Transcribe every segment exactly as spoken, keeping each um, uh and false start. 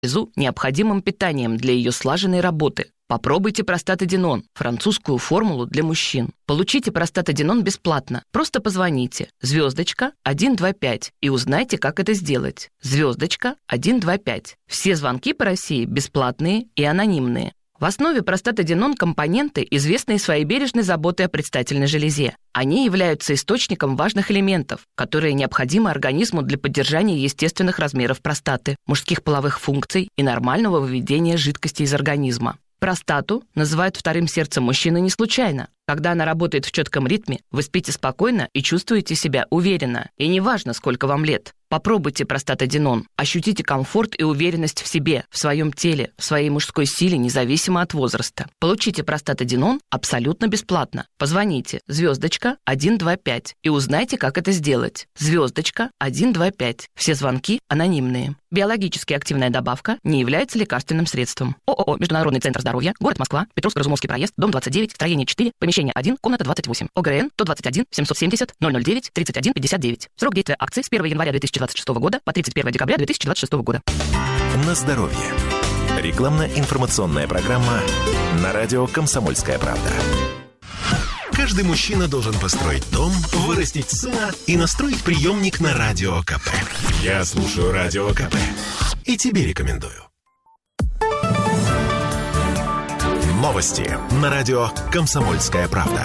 необходимым питанием для ее слаженной работы. Попробуйте простатадинон, французскую формулу для мужчин. Получите простатадинон бесплатно. Просто позвоните. Звездочка один два пять и узнайте, как это сделать. Звездочка один два пять. Все звонки по России бесплатные и анонимные. В основе простатадинон компоненты, известные своей бережной заботой о предстательной железе. Они являются источником важных элементов, которые необходимы организму для поддержания естественных размеров простаты, мужских половых функций и нормального выведения жидкости из организма. Простату называют вторым сердцем мужчины не случайно. Когда она работает в четком ритме, вы спите спокойно и чувствуете себя уверенно. И неважно, сколько вам лет. Попробуйте простатадинон. Ощутите комфорт и уверенность в себе, в своем теле, в своей мужской силе, независимо от возраста. Получите простатадинон абсолютно бесплатно. Позвоните звездочка один два пять и узнайте, как это сделать. Звездочка один два пять. Все звонки анонимные. Биологически активная добавка не является лекарственным средством. ООО «Международный центр здоровья», город Москва, Петровско-Разумовский проезд, дом двадцать девять, строение четыре, помещение один, комната двадцать восемь. ОГРН сто двадцать один семьсот семьдесят ноль ноль девять тридцать один пятьдесят девять. Срок действия акции с первого января две тысячи двадцать шестого года по тридцать первое декабря две тысячи двадцать шестого года. На здоровье. Рекламно-информационная программа на радио «Комсомольская правда». Каждый мужчина должен построить дом, вырастить сына и настроить приемник на Радио КП. Я слушаю Радио КП и тебе рекомендую. Новости на радио «Комсомольская правда».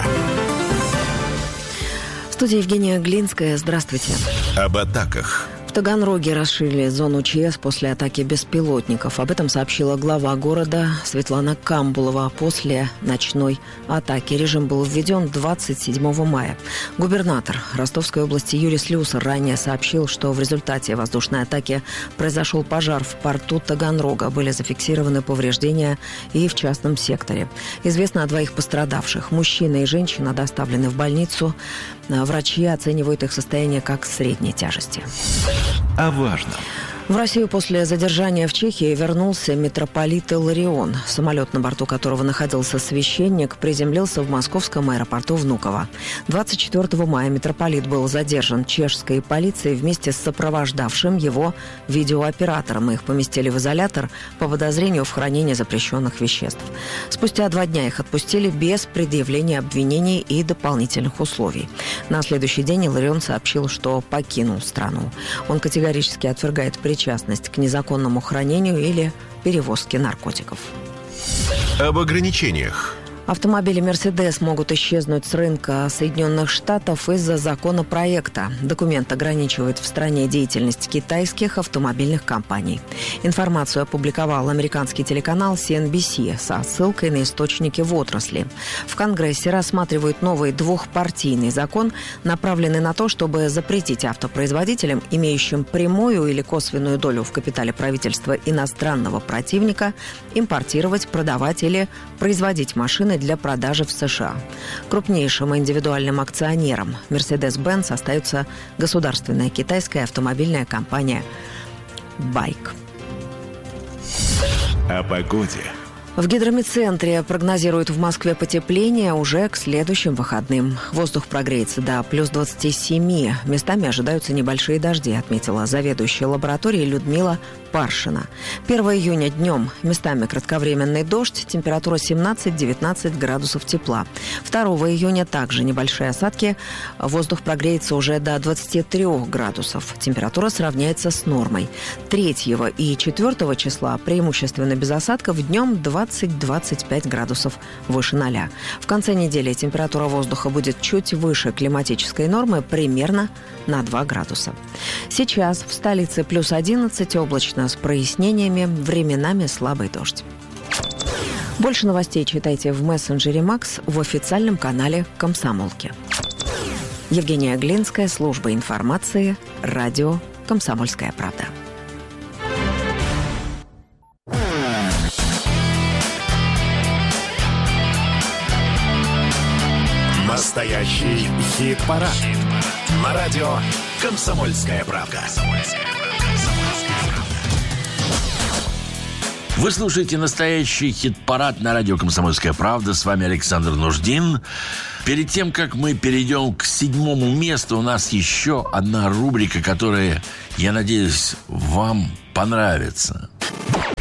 В студии Евгения Глинская. Здравствуйте. Об атаках. В Таганроге расширили зону ЧС после атаки беспилотников. Об этом сообщила глава города Светлана Камбулова. После ночной атаки режим был введен двадцать седьмого мая. Губернатор Ростовской области Юрий Слюсар ранее сообщил, что в результате воздушной атаки произошел пожар в порту Таганрога. Были зафиксированы повреждения и в частном секторе. Известно о двоих пострадавших. Мужчина и женщина доставлены в больницу. Врачи оценивают их состояние как средней тяжести. О важном. В Россию после задержания в Чехии вернулся митрополит Илларион. Самолет, на борту которого находился священник, приземлился в московском аэропорту Внуково. двадцать четвёртого мая митрополит был задержан чешской полицией вместе с сопровождавшим его видеооператором. Их поместили в изолятор по подозрению в хранении запрещенных веществ. Спустя два дня их отпустили без предъявления обвинений и дополнительных условий. На следующий день Илларион сообщил, что покинул страну. Он категорически отвергает причастность причастность к незаконному хранению или перевозке наркотиков. Об ограничениях. Автомобили «Мерседес» могут исчезнуть с рынка Соединенных Штатов из-за законопроекта. Документ ограничивает в стране деятельность китайских автомобильных компаний. Информацию опубликовал американский телеканал си эн би си со ссылкой на источники в отрасли. В Конгрессе рассматривают новый двухпартийный закон, направленный на то, чтобы запретить автопроизводителям, имеющим прямую или косвенную долю в капитале правительства иностранного противника, импортировать, продавать или производить машины для продажи в США. Крупнейшим индивидуальным акционером Mercedes-Benz остается государственная китайская автомобильная компания «Байк». О погоде. В гидромедцентре прогнозируют в Москве потепление уже к следующим выходным. Воздух прогреется до плюс двадцати семи. Местами ожидаются небольшие дожди, отметила заведующая лабораторией Людмила Паршина. первого июня днем местами кратковременный дождь, температура семнадцать-девятнадцать градусов тепла. второго июня также небольшие осадки, воздух прогреется уже до двадцати трёх градусов. Температура сравняется с нормой. третьего и четвёртого числа преимущественно без осадков, днем двадцать-двадцать пять градусов выше ноля. В конце недели температура воздуха будет чуть выше климатической нормы, примерно на два градуса. Сейчас в столице плюс одиннадцать, облачно с прояснениями, временами слабый дождь. Больше новостей читайте в мессенджере Макс в официальном канале «Комсомолки». Евгения Глинская, служба информации, радио «Комсомольская правда». Настоящий хит-парад. Хит на радио «Комсомольская правда». Вы слушаете настоящий хит-парад на радио «Комсомольская правда». С вами Александр Нуждин. Перед тем, как мы перейдем к седьмому месту, у нас еще одна рубрика, которая, я надеюсь, вам понравится.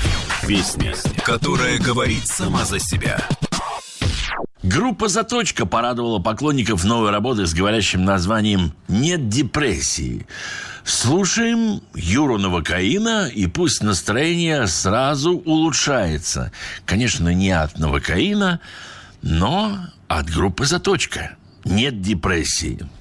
Песня, которая говорит сама за себя. Группа «Заточка» порадовала поклонников новой работы с говорящим названием «Нет депрессии». Слушаем Юру Новокаина, и пусть настроение сразу улучшается. Конечно, не от Новокаина, но от группы «Заточка». «Нет депрессии».